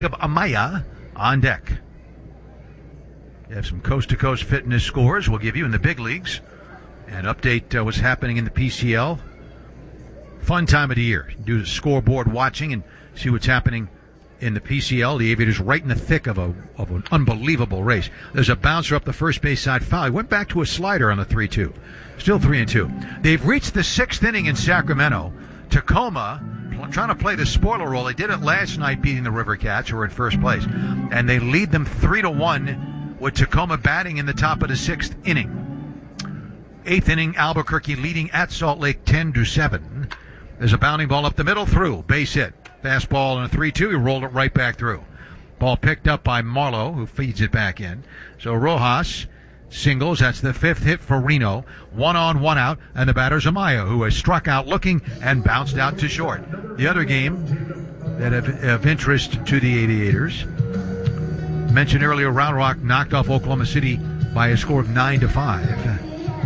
of Amaya on deck. You have some coast-to-coast fitness scores we'll give you in the big leagues. And update what's happening in the PCL. Fun time of the year. Do the scoreboard watching and see what's happening in the PCL. The Aviators right in the thick of an unbelievable race. There's a bouncer up the first base side foul. He went back to a slider on the 3-2. Still 3-2. They've reached the sixth inning in Sacramento. Tacoma trying to play the spoiler role. They did it last night, beating the River Cats, who were in first place. And they lead them 3-1 with Tacoma batting in the top of the sixth inning. Eighth inning, Albuquerque leading at Salt Lake 10-7. There's a bounding ball up the middle, through, base hit. Fastball and a 3-2, he rolled it right back through. Ball picked up by Marlowe, who feeds it back in. So Rojas singles, that's the fifth hit for Reno. 1 on, 1 out, and the batter's Amaya, who has struck out looking and bounced out to short. The other game that of interest to the Aviators, mentioned earlier, Round Rock knocked off Oklahoma City by a score of 9-5.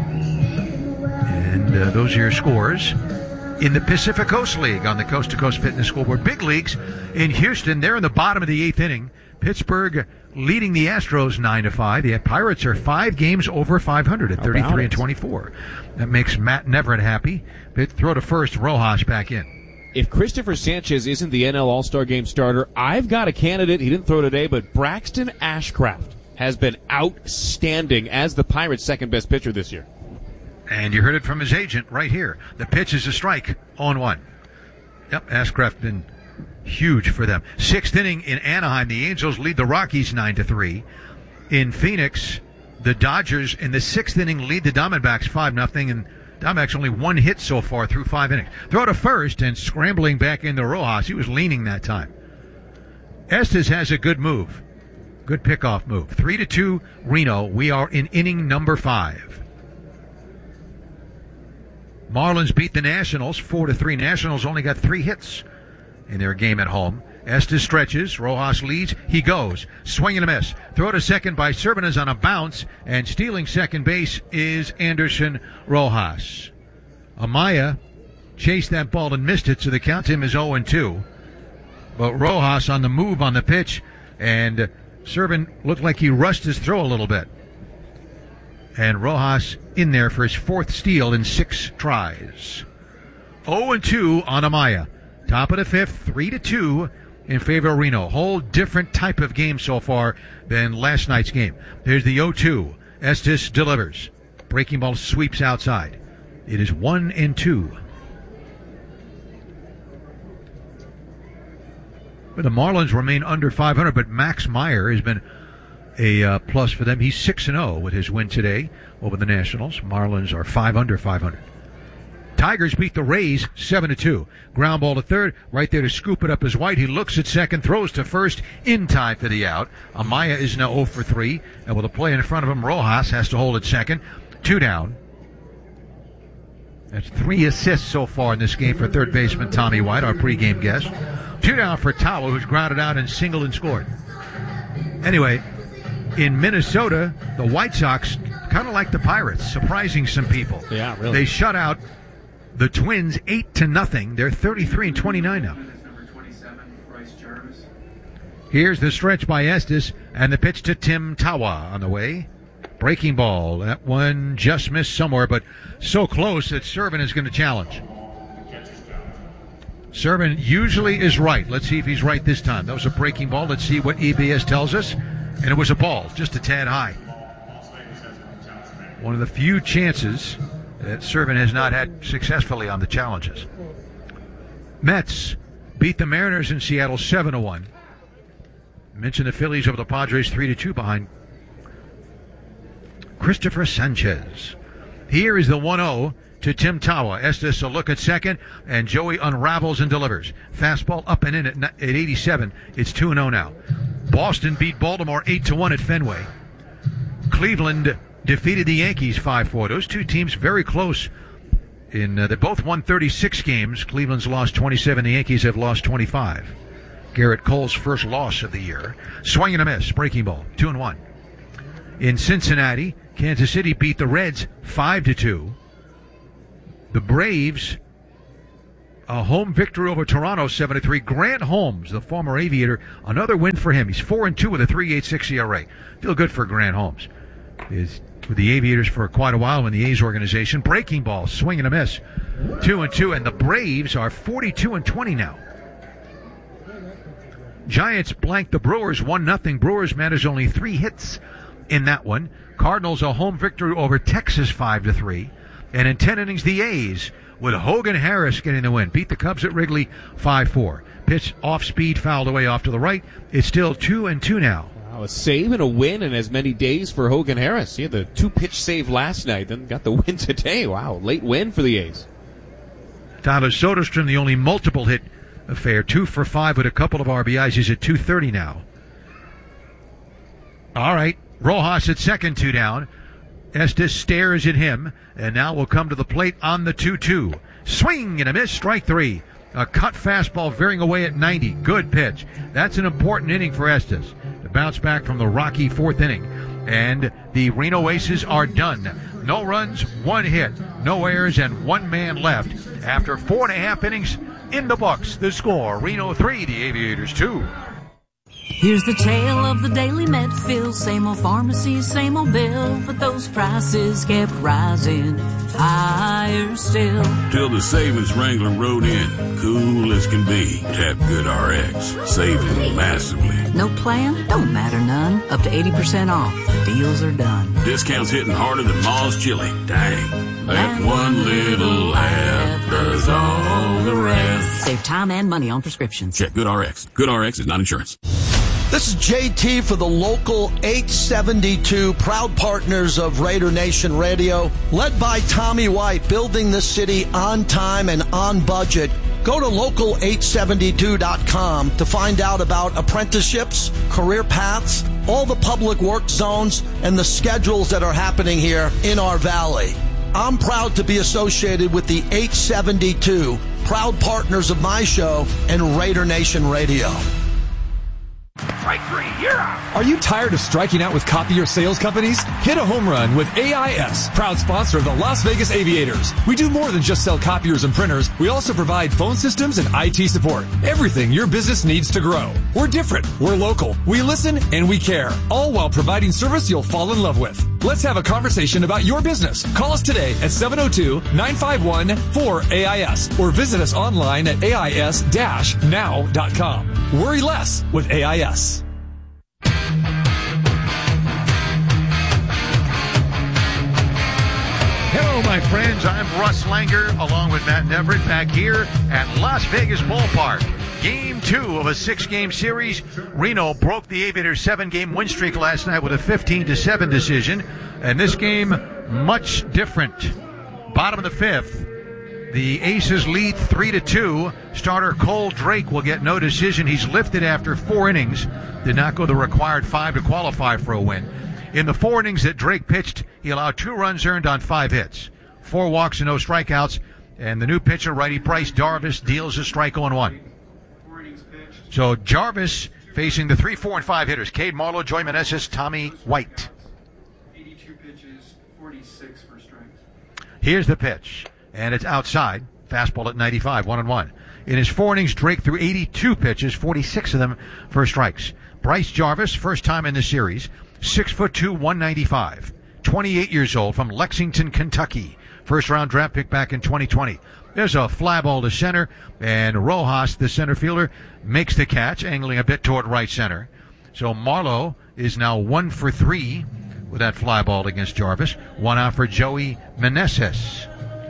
And those are your scores in the Pacific Coast League on the Coast to Coast Fitness Scoreboard. Big leagues in Houston, they're in the bottom of the eighth inning. Pittsburgh leading the Astros 9-5. The Pirates are 5 games over 500 at 33-24. That makes Matt Neverett happy. Throw to first, Rojas back in. If Christopher Sanchez isn't the NL All-Star Game starter, I've got a candidate. He didn't throw today, but Braxton Ashcraft has been outstanding as the Pirates' second-best pitcher this year. And you heard it from his agent right here. The pitch is a strike, 0-1. Yep, Ashcraft been huge for them. Sixth inning in Anaheim, the Angels lead the Rockies 9-3. In Phoenix, the Dodgers in the sixth inning lead the Diamondbacks 5-0, and Diamondbacks only 1 hit so far through 5 innings. Throw to first and scrambling back into Rojas. He was leaning that time. Estes has a good move. Good pickoff move. 3-2 Reno. We are in inning number 5. Marlins beat the Nationals 4-3. Nationals only got 3 hits in their game at home. Estes stretches. Rojas leads. He goes. Swing and a miss. Throw to second by Cervantes on a bounce. And stealing second base is Anderson Rojas. Amaya chased that ball and missed it, so the count to him is 0-2. But Rojas on the move on the pitch. And Cervantes looked like he rushed his throw a little bit. And Rojas in there for his 4th steal in 6 tries. 0-2 on Amaya. Top of the 5th, 3-2 in favor of Reno. Whole different type of game so far than last night's game. There's the 0-2. Estes delivers. Breaking ball sweeps outside. It is 1-2. But the Marlins remain under 500, but Max Meyer has been a plus for them. He's 6-0 with his win today over the Nationals. Marlins are 5 under 500. Tigers beat the Rays 7-2. Ground ball to third, right there to scoop it up is White. He looks at second, throws to first in time for the out. Amaya is now 0 for 3, and with a play in front of him, Rojas has to hold at second. 2 down. That's 3 assists so far in this game for third baseman Tommy White, our pregame guest. 2 down for Tawa, who's grounded out and singled and scored. Anyway, in Minnesota, the White Sox, kind of like the Pirates, surprising some people. Yeah, really. They shut out the Twins 8-0. They're 33-29 now. Here's the stretch by Estes, and the pitch to Tim Tawa on the way. Breaking ball. That one just missed somewhere, but so close that Servant is going to challenge. Servant usually is right. Let's see if he's right this time. That was a breaking ball. Let's see what EBS tells us. And it was a ball, just a tad high. One of the few chances that Servant has not had successfully on the challenges. Mets beat the Mariners in Seattle 7-1. Mentioned the Phillies over the Padres 3-2 behind Christopher Sanchez. Here is the 1-0 to Tim Tawa. Estes a look at second, and Joey unravels and delivers. Fastball up and in at 87. It's 2-0 now. Boston beat Baltimore 8-1 at Fenway. Cleveland defeated the Yankees 5-4. Those two teams very close. They both won 36 games. Cleveland's lost 27. The Yankees have lost 25. Garrett Cole's first loss of the year. Swing and a miss. Breaking ball. 2-1. In Cincinnati, Kansas City beat the Reds 5-2. The Braves a home victory over Toronto, 7-3. Grant Holmes, the former Aviator, another win for him. He's 4-2 with a 3.86 ERA. Feel good for Grant Holmes. He's with the Aviators for quite a while in the A's organization. Breaking ball, swing and a miss. 2-2, and the Braves are 42-20 now. Giants blanked the Brewers 1-0. Brewers managed only 3 hits in that one. Cardinals a home victory over Texas 5-3. And in 10 innings, the A's, with Hogan Harris getting the win, beat the Cubs at Wrigley 5-4. Pitch off speed, fouled away off to the right. It's still 2-2 now. Wow, a save and a win in as many days for Hogan Harris. He had the 2-pitch save last night, then got the win today. Wow, late win for the A's. Tyler Soderstrom, the only multiple hit affair, 2 for 5 with a couple of RBIs. He's at 230 now. All right, Rojas at second, 2 down. Estes stares at him, and now will come to the plate on the 2-2. Swing and a miss, strike 3. A cut fastball veering away at 90. Good pitch. That's an important inning for Estes to bounce back from the rocky 4th inning. And the Reno Aces are done. No runs, 1 hit, no errors, and 1 man left after 4.5 innings in the books. The score, Reno 3, the Aviators 2. Here's the tale of the daily Medfield, same old pharmacy, same old bill, but those prices kept rising higher still. Till the savings wrangler rode in, cool as can be. Tap Good RX, saving massively. No plan? Don't matter none. Up to 80% off. The deals are done. Discounts hitting harder than Ma's chili. Dang. That one little app does all the rest. Save time and money on prescriptions. Check Good RX. Good RX is not insurance. This is JT for the Local 872, proud partners of Raider Nation Radio. Led by Tommy White, building the city on time and on budget. Go to local872.com to find out about apprenticeships, career paths, all the public work zones, and the schedules that are happening here in our valley. I'm proud to be associated with the 872, proud partners of my show and Raider Nation Radio. Strike 3, you're out. Are you tired of striking out with copier sales companies? Hit a home run with AIS, proud sponsor of the Las Vegas Aviators. We do more than just sell copiers and printers. We also provide phone systems and IT support. Everything your business needs to grow. We're different. We're local. We listen and we care, all while providing service you'll fall in love with. Let's have a conversation about your business. Call us today at 702-951-4AIS or visit us online at AIS-now.com. Worry less with AIS. Hello, my friends. I'm Russ Langer, along with Matt Neverett, back here at Las Vegas Ballpark. Game 2 of a 6-game series. Reno broke the Aviators' 7-game win streak last night with a 15-7 decision. And this game, much different. Bottom of the 5th. The Aces lead 3-2. Starter Cole Drake will get no decision. He's lifted after 4 innings. Did not go the required 5 to qualify for a win. In the 4 innings that Drake pitched, he allowed 2 runs earned on 5 hits, 4 walks and no strikeouts. And the new pitcher, righty Bryce Jarvis, deals a strike 0-1. So Jarvis facing the 3, 4, and 5 hitters: Cade Marlowe, Joey Meneses, Tommy White. 82 pitches, 46 for strikes. Here's the pitch, and it's outside. Fastball at 95, 1-1. In his 4 innings, Drake threw 82 pitches, 46 of them for strikes. Bryce Jarvis, first time in the series, 6'2", 195, 28 years old, from Lexington, Kentucky. First round draft pick back in 2020. There's a fly ball to center, and Rojas, the center fielder, makes the catch, angling a bit toward right center. So Marlowe is now 1 for 3 with that fly ball against Jarvis. 1 out for Joey Meneses.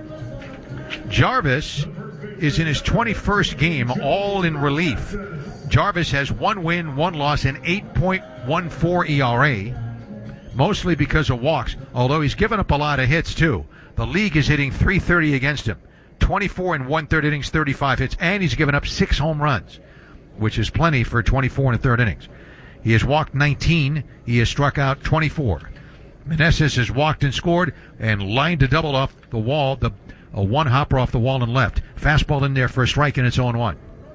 Jarvis is in his 21st game, all in relief. Jarvis has 1 win, 1 loss, and 8.14 ERA, mostly because of walks, although he's given up a lot of hits too. The league is hitting .330 against him. 24 and 1/3 innings, 35 hits, and he's given up 6 home runs, which is plenty for 24 and 1/3 innings. He has walked 19. He has struck out 24. Meneses has walked and scored and lined a double off the wall, a 1-hopper off the wall and left. Fastball in there for a strike, and it's 0-1.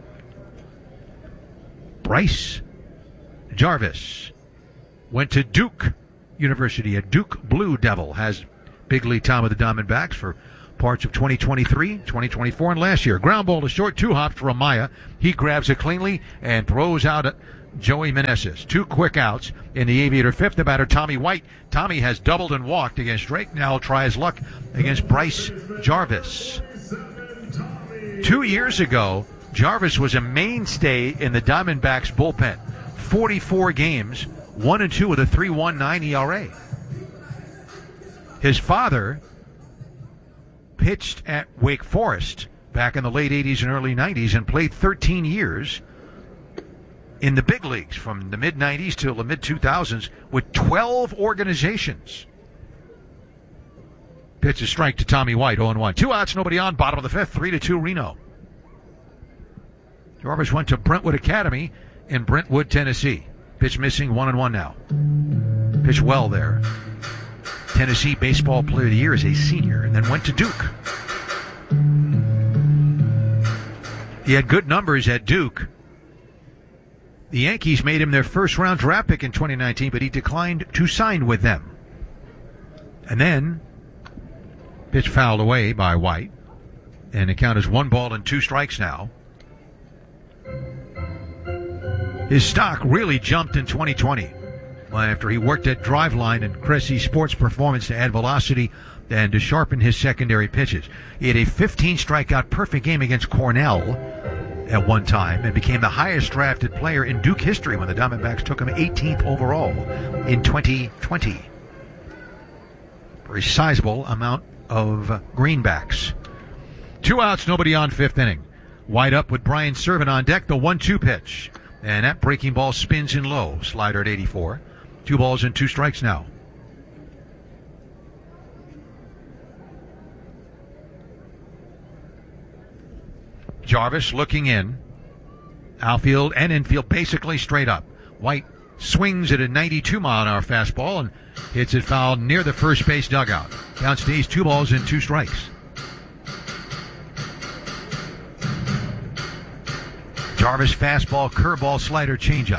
Bryce Jarvis went to Duke University, a Duke Blue Devil, has big league time with the Diamondbacks for parts of 2023, 2024, and last year. Ground ball to short, 2 hops for Amaya. He grabs it cleanly and throws out at Joey Meneses. 2 quick outs in the Aviator fifth. The batter, Tommy White. Tommy has doubled and walked against Drake. Now he'll try his luck against Bryce Jarvis. 2 years ago, Jarvis was a mainstay in the Diamondbacks bullpen. 44 games, 1-2 with a 3.19 ERA. His father pitched at Wake Forest back in the late 80s and early 90s and played 13 years in the big leagues from the mid-90s till the mid-2000s with 12 organizations. Pitch a strike to Tommy White, 0-1. 2 outs, nobody on, bottom of the fifth, 3-2 Reno. Jarvis went to Brentwood Academy in Brentwood, Tennessee. Pitch missing, 1-1 now. Pitched well there. Tennessee Baseball Player of the Year as a senior, and then went to Duke. He had good numbers at Duke. The Yankees made him their first-round draft pick in 2019, but he declined to sign with them. And then, pitch fouled away by White, and the count is 1-2 strikes now. His stock really jumped in 2020 after he worked at Driveline and Cressy Sports Performance to add velocity and to sharpen his secondary pitches. He had a 15 strikeout perfect game against Cornell at one time and became the highest drafted player in Duke history when the Diamondbacks took him 18th overall in 2020. Very sizable amount of greenbacks. 2 outs, nobody on, fifth inning. White up with Brian Servant on deck, the 1-2 pitch. And that breaking ball spins in low. Slider at 84. 2 strikes now. Jarvis looking in. Outfield and infield basically straight up. White swings at a 92-mile-an-hour fastball and hits it foul near the first base dugout. Count stays 2 strikes. Jarvis fastball, curveball, slider, changeup.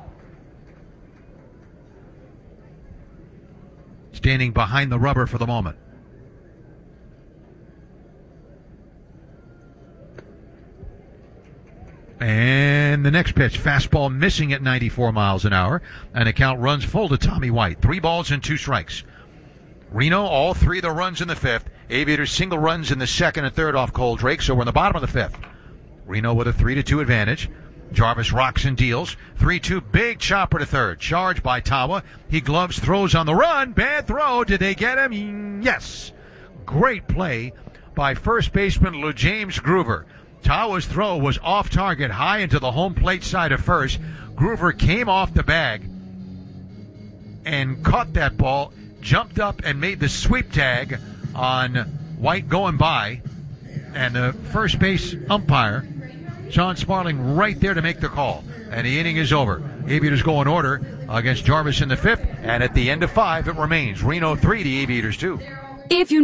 Standing behind the rubber for the moment. And the next pitch, fastball missing at 94 miles an hour, and the count runs full to Tommy White. 3 strikes. Reno, all 3 of the runs in the fifth. Aviators single runs in the second and third off Cole Drake, so we're in the bottom of the fifth. Reno with a 3-2 advantage. Jarvis rocks and deals. 3-2, big chopper to third. Charged by Tawa. He gloves, throws on the run. Bad throw. Did they get him? Yes. Great play by first baseman LeJames Groover. Tawa's throw was off target, high into the home plate side of first. Groover came off the bag and caught that ball, jumped up and made the sweep tag on White going by. And the first base umpire, Sean Sparling, right there to make the call. And the inning is over. Aviators go in order against Jarvis in the fifth. And at the end of 5, it remains Reno 3, the Aviators 2. If you